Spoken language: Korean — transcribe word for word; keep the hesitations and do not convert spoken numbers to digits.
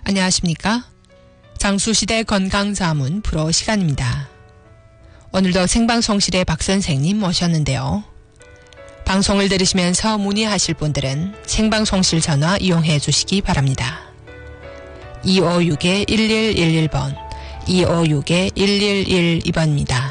안녕하십니까? 장수시대 건강자문 프로 시간입니다. 오늘도 생방송실에 박 선생님 모셨는데요. 방송을 들으시면서 문의하실 분들은 생방송실 전화 이용해 주시기 바랍니다. 이오육 일일일일 번, 이오육 일일일이 번입니다.